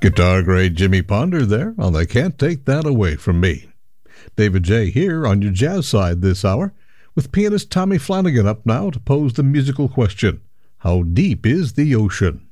Guitar grade Jimmy Ponder there on They Can't Take That Away From Me. David J. here on your jazz side this hour, with pianist Tommy Flanagan up now to pose the musical question, how deep is the ocean?